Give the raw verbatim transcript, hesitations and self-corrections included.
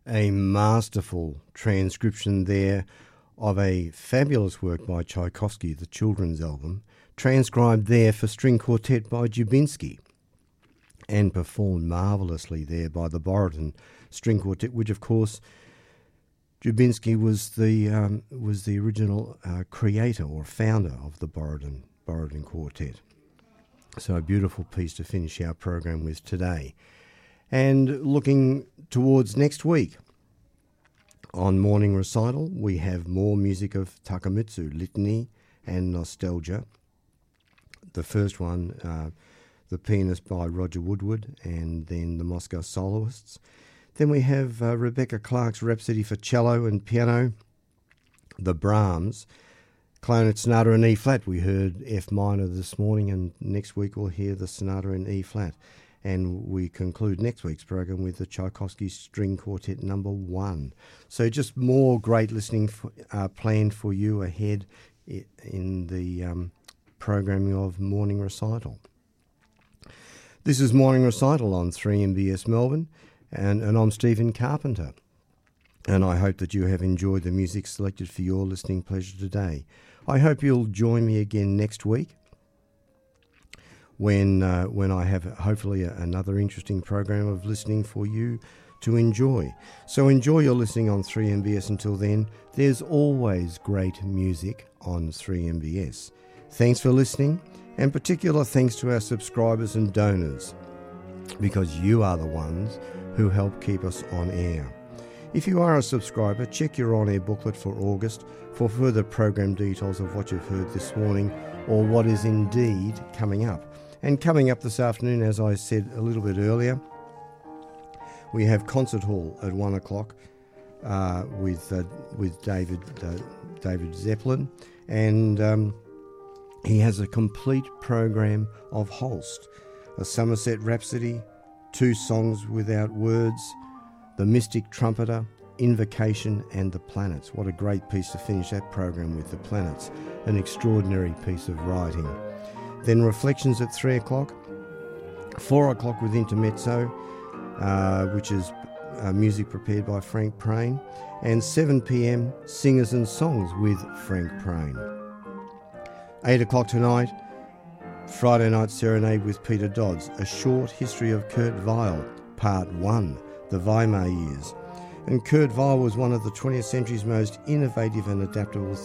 A masterful transcription there of a fabulous work by Tchaikovsky, the children's album, transcribed there for string quartet by Dubinsky and performed marvellously there by the Borodin String Quartet, which of course Dubinsky was the um, was the original uh, creator or founder of the Borodin Borodin Quartet. So a beautiful piece to finish our program with today. And looking towards next week, on Morning Recital, we have more music of Takemitsu, Litany and Nostalgia. The first one, uh, The Pianist by Roger Woodward, and then the Moscow Soloists. Then we have uh, Rebecca Clark's Rhapsody for Cello and Piano, the Brahms, Clarinet Sonata in E-flat. We heard F minor this morning, and next week we'll hear the Sonata in E-flat. And we conclude next week's program with the Tchaikovsky String Quartet number one. So just more great listening for, uh, planned for you ahead in the um, programming of Morning Recital. This is Morning Recital on three M B S Melbourne, and, and I'm Stephen Carpenter. And I hope that you have enjoyed the music selected for your listening pleasure today. I hope you'll join me again next week when uh, when I have hopefully a, another interesting program of listening for you to enjoy. So enjoy your listening on three M B S. Until then, there's always great music on three M B S. Thanks for listening, and particular thanks to our subscribers and donors, because you are the ones who help keep us on air. If you are a subscriber, check your on-air booklet for August for further program details of what you've heard this morning or what is indeed coming up. And coming up this afternoon, as I said a little bit earlier, we have Concert Hall at one o'clock uh, with uh, with David uh, David Zeppelin, and um, he has a complete program of Holst, a Somerset Rhapsody, two songs without words, The Mystic Trumpeter, Invocation, and The Planets. What a great piece to finish that program with, The Planets, an extraordinary piece of writing. Then Reflections at three o'clock, four o'clock with Intermezzo, uh, which is uh, music prepared by Frank Prane, and seven p.m. Singers and Songs with Frank Prane. eight o'clock tonight, Friday Night Serenade with Peter Dodds, A Short History of Kurt Weill, Part one, The Weimar Years. And Kurt Weill was one of the twentieth century's most innovative and adaptable